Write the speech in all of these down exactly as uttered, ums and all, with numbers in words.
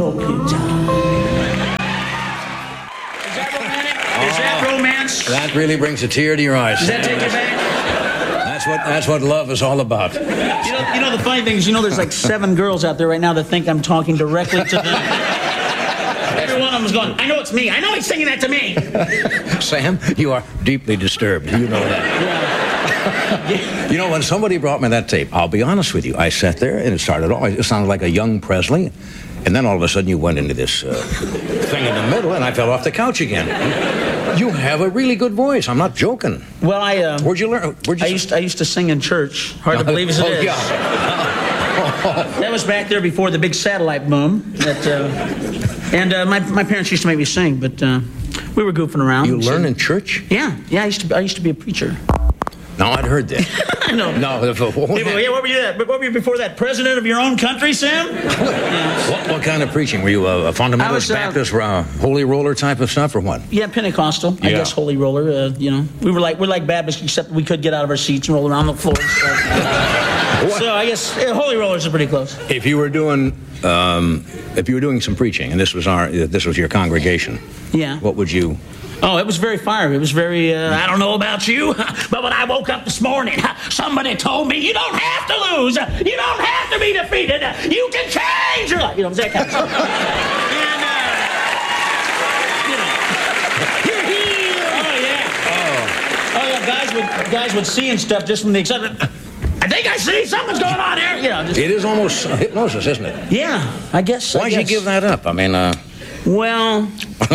Tokyo time. Is that romantic? Oh, is that romance? That really brings a tear to your eyes. Does that take you back? That's what, that's what love is all about. You know, you know, the funny thing is, you know, there's like seven girls out there right now that think I'm talking directly to them. Every one of them's going, I know it's me. I know he's singing that to me. Sam, you are deeply disturbed. You know that. Yeah. You know, when somebody brought me that tape, I'll be honest with you, I sat there and it started off, it sounded like a young Presley, and then all of a sudden you went into this uh, thing in the middle and I fell off the couch again. You have a really good voice. I'm not joking. Well, I... Uh, Where'd you learn? Where'd you I used, to, I used to sing in church. Hard to believe as it oh, is. Yeah. That was back there before the big satellite boom. That, uh, and uh, my, my parents used to make me sing, but uh, we were goofing around. You learn in church? Yeah. Yeah, I used to, I used to be a preacher. No, I'd heard that. I know. No, what, yeah, what were you that? What were you before that? President of your own country, Sam? Yeah. What, what kind of preaching? Were you a, a fundamentalist was, uh, Baptist, uh, holy roller type of stuff, or what? Yeah, Pentecostal. I Yeah. guess holy roller. Uh, you know, we were like we're like Baptists, except we could get out of our seats and roll around the floor. So, so I guess yeah, holy rollers are pretty close. If you were doing, um, if you were doing some preaching, and this was our, this was your congregation, Yeah. what would you? Oh, it was very fiery. It was very, uh, I don't know about you, but when I woke up this morning, somebody told me, you don't have to lose. You don't have to be defeated. You can change your life. You know, that kind of stuff. And, uh, you know, you're healed. Oh, yeah. Oh. Oh, yeah, guys would, guys would see and stuff just from the excitement. I think I see something's going on here. You know, just, It is almost hypnosis, isn't it? yeah, I guess. Why'd I you guess. give that up? I mean, uh... Well...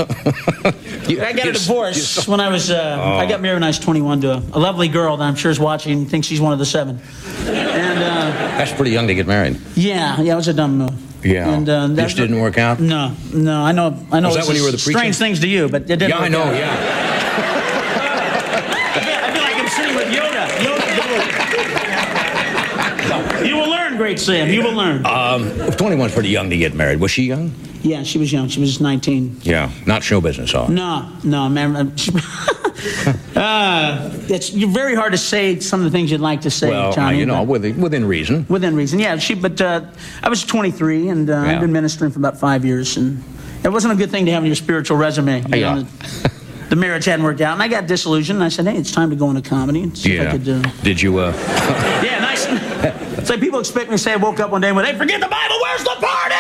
you, I got a you- divorce you- when I was, uh, Oh. I got married when I was twenty-one to a, a lovely girl that I'm sure is watching and thinks she's one of the seven. And, uh, That's pretty young to get married. yeah, yeah, it was a dumb move. Yeah. And, uh, that- Just didn't work out? No, no, I know, I know Was that it's when you were the strange preacher? things to you, but it didn't Yeah, I work know, out. yeah. I feel, I feel like I'm sitting with Yoda. Yoda. You will learn, great Sam, you will learn. Um, twenty-one's pretty young to get married. Was she young? Yeah, she was young, she was nineteen. Yeah, not show business, huh? No, no, man. uh, it's you're very hard to say some of the things you'd like to say, Well, uh, Johnny. you know, but- within, within reason. Within reason, yeah. She, but uh, I was twenty-three, and uh, Yeah. I've been ministering for about five years, and it wasn't a good thing to have on your spiritual resume. You Yeah. know, the, the marriage hadn't worked out, and I got disillusioned. And I said, "Hey, it's time to go into comedy and see if I Yeah. could." Uh... Did you, uh... Yeah, nice. It's like people expect me to say I woke up one day and went, "Hey, forget the Bible. Where's the party?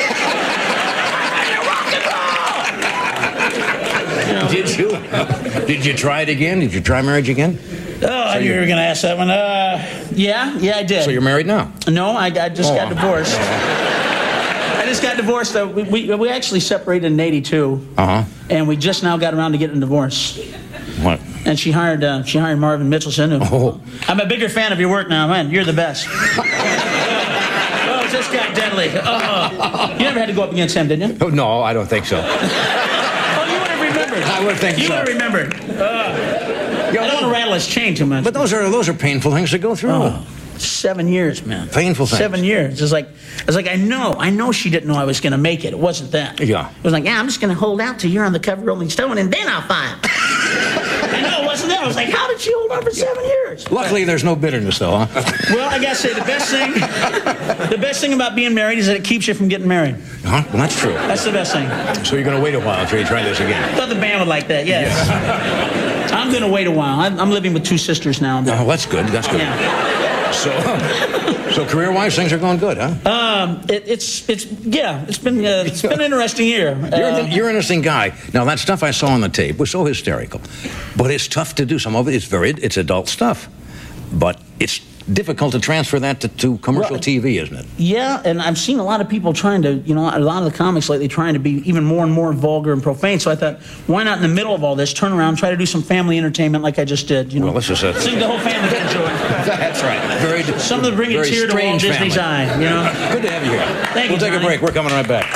Rock and roll." You know? Did you? Did you try it again? Did you try marriage again? Oh, I knew you were going to ask that one. Uh, yeah, yeah, I did. So you're married now? No, I, I just Oh. got divorced. I just got divorced. Uh, we, we, we actually separated in eighty-two. Uh-huh. And we just now got around to getting a divorce. What? And she hired uh, she hired Marvin Mitchelson. Who, Oh. I'm a bigger fan of your work now, man. You're the best. Oh, it just got deadly. Oh. You never had to go up against him, didn't you? Oh, no, I don't think so. Oh, you would have remembered. I would think you so. You would have remembered. Uh, I don't want to rattle his chain too much. But those are those are painful things to go through. Oh, seven years, man. Painful things. Seven years. It's like, it's like I know, I know she didn't know I was going to make it. It wasn't that. Yeah. It was like, yeah, I'm just going to hold out till you're on the cover of Rolling Stone, and then I'll file. I know it wasn't that. I was like, how did she hold on for seven years? Luckily, there's no bitterness, though, huh? Well, I gotta say, the best thing, the best thing about being married is that it keeps you from getting married. Huh? Well, that's true. That's the best thing. So you're going to wait a while until you try this again. I thought the band would like that. Yes. I'm going to wait a while. I'm, I'm living with two sisters now. But, Oh, that's good. That's good. yeah. So, so career-wise, things are going good, huh? Um, it, it's it's yeah. It's been uh, it's been an interesting year. You're, Uh, an, you're an interesting guy. Now, that stuff I saw on the tape was so hysterical. But it's tough to do. Some of it is very, it's adult stuff. But it's difficult to transfer that to, to commercial Right. T V, isn't it? Yeah, and I've seen a lot of people trying to, you know, a lot of the comics lately trying to be even more and more vulgar and profane. So I thought, why not in the middle of all this, turn around, try to do some family entertainment like I just did, you know? Well, this is a... Something the whole family can enjoy. That's right. Very, Something to bring a very tear to Walt strange Disney's family. eye, you know? Good to have you here. Thank we'll you, take a Johnny. break. We're coming right back.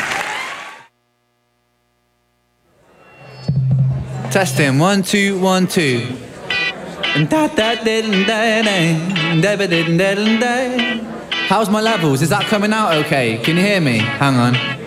Testing, one, two, one, two. How's my levels? Is that coming out okay? Can you hear me? Hang on.